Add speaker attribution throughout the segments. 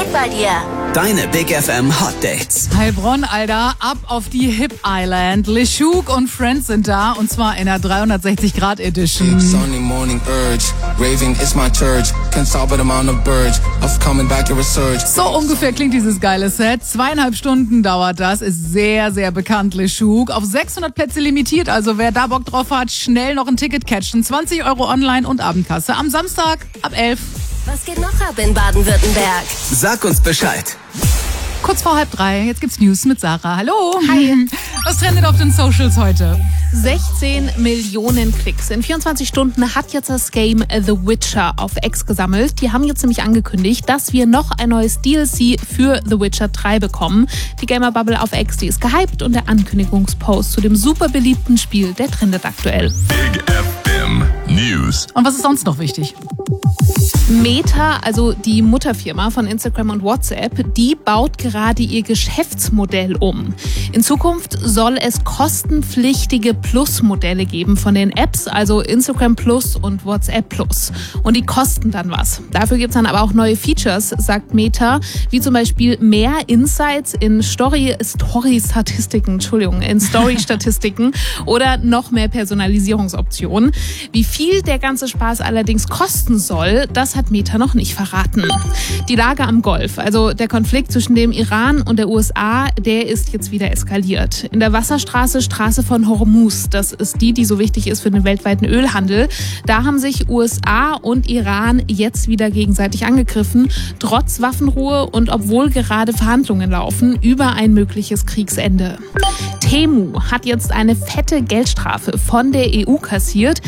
Speaker 1: bei dir.
Speaker 2: Deine Big FM Hot Dates.
Speaker 3: Heilbronn, Alter, ab auf die Hip Island. LeShook und Friends sind da, und zwar in der 360° Edition.
Speaker 4: Sunday morning urge, raving is my church. Can't stop it, I'm on the verge of coming back in research.
Speaker 3: So ungefähr klingt dieses geile Set. 2,5 Stunden dauert das, ist sehr, sehr bekannt, LeShook. Auf 600 Plätze limitiert, also wer da Bock drauf hat, schnell noch ein Ticket catchen. 20 € online und Abendkasse am Samstag ab 11.
Speaker 1: Was geht noch ab in Baden-Württemberg?
Speaker 2: Sag uns Bescheid.
Speaker 3: Kurz vor 2:30, jetzt gibt's News mit Sarah. Hallo.
Speaker 5: Hi.
Speaker 3: Was trendet auf den Socials heute?
Speaker 5: 16 Millionen Klicks. In 24 Stunden hat jetzt das Game The Witcher auf X gesammelt. Die haben jetzt nämlich angekündigt, dass wir noch ein neues DLC für The Witcher 3 bekommen. Die Gamer-Bubble auf X, die ist gehypt, und der Ankündigungspost zu dem super beliebten Spiel, der trendet aktuell.
Speaker 6: Big FM News.
Speaker 3: Und was ist sonst noch wichtig?
Speaker 5: Meta, also die Mutterfirma von Instagram und WhatsApp, die baut gerade ihr Geschäftsmodell um. In Zukunft soll es kostenpflichtige Plus-Modelle geben von den Apps, also Instagram Plus und WhatsApp Plus. Und die kosten dann was. Dafür gibt's dann aber auch neue Features, sagt Meta, wie zum Beispiel mehr Insights in Story-Statistiken oder noch mehr Personalisierungsoptionen. Wie viel der ganze Spaß allerdings kosten soll, das hat Meta noch nicht verraten. Die Lage am Golf, also der Konflikt zwischen dem Iran und der USA, der ist jetzt wieder eskaliert. In der Wasserstraße, Straße von Hormuz, das ist die so wichtig ist für den weltweiten Ölhandel, da haben sich USA und Iran jetzt wieder gegenseitig angegriffen, trotz Waffenruhe und obwohl gerade Verhandlungen laufen über ein mögliches Kriegsende. Temu hat jetzt eine fette Geldstrafe von der EU kassiert.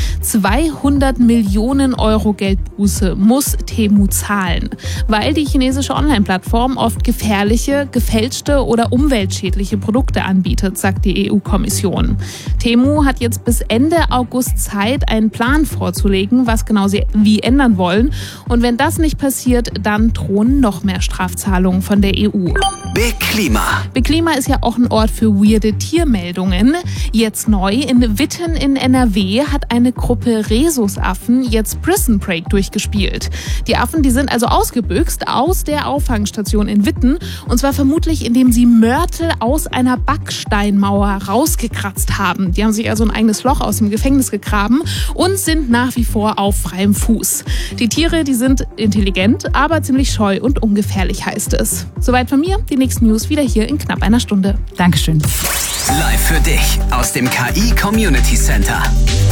Speaker 5: 200 Millionen € Geldbuße muss Temu zahlen, weil die chinesische Online-Plattform oft gefährliche, gefälschte oder umweltschädliche Produkte anbietet, sagt die EU-Kommission. Temu hat jetzt bis Ende August Zeit, einen Plan vorzulegen, was genau sie wie ändern wollen. Und wenn das nicht passiert, dann drohen noch mehr Strafzahlungen von der EU.
Speaker 2: Big Klima.
Speaker 5: Big Klima ist ja auch ein Ort für weirde Tiermeldungen. Jetzt neu, in Witten in NRW hat eine Gruppe Rhesusaffen jetzt Prison Break durchgespielt. Die Affen, die sind also ausgebüxt aus der Auffangstation in Witten, und zwar vermutlich, indem sie Mörtel aus einer Backsteinmauer rausgekratzt haben. Die haben sich also ein eigenes Loch aus dem Gefängnis gegraben und sind nach wie vor auf freiem Fuß. Die Tiere, die sind intelligent, aber ziemlich scheu und ungefährlich, heißt es. Soweit von mir, die nächsten News wieder hier in knapp einer Stunde.
Speaker 3: Dankeschön.
Speaker 2: Live für dich aus dem KI Community Center.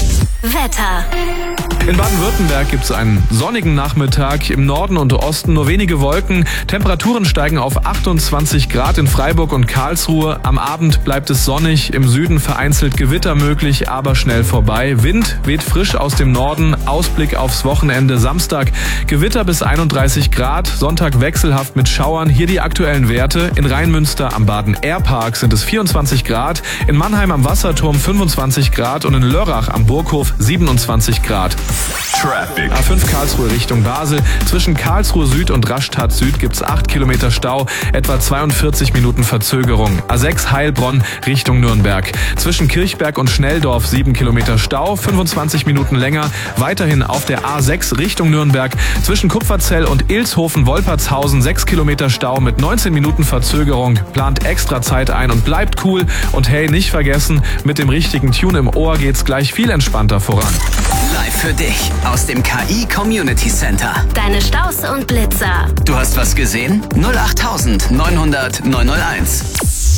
Speaker 1: Wetter.
Speaker 7: In Baden-Württemberg gibt es einen sonnigen Nachmittag. Im Norden und Osten nur wenige Wolken. Temperaturen steigen auf 28 Grad in Freiburg und Karlsruhe. Am Abend bleibt es sonnig. Im Süden vereinzelt Gewitter möglich, aber schnell vorbei. Wind weht frisch aus dem Norden. Ausblick aufs Wochenende Samstag. Gewitter bis 31 Grad. Sonntag wechselhaft mit Schauern. Hier die aktuellen Werte. In Rheinmünster am Baden-Airpark sind es 24 Grad. In Mannheim am Wasserturm 25 Grad und in Lörrach am Burghof 27 Grad.
Speaker 6: Traffic.
Speaker 7: A5 Karlsruhe Richtung Basel. Zwischen Karlsruhe Süd und Rastatt Süd gibt's 8 Kilometer Stau, etwa 42 Minuten Verzögerung. A6 Heilbronn Richtung Nürnberg. Zwischen Kirchberg und Schnelldorf 7 Kilometer Stau, 25 Minuten länger. Weiterhin auf der A6 Richtung Nürnberg. Zwischen Kupferzell und Ilshofen-Wolpertshausen 6 Kilometer Stau mit 19 Minuten Verzögerung. Plant extra Zeit ein und bleibt cool. Und hey, nicht vergessen, mit dem richtigen Tune im Ohr geht's gleich viel entspannter voran.
Speaker 2: Live für dich aus dem KI Community Center.
Speaker 1: Deine Staus und Blitzer.
Speaker 2: Du hast was gesehen? 08900 901.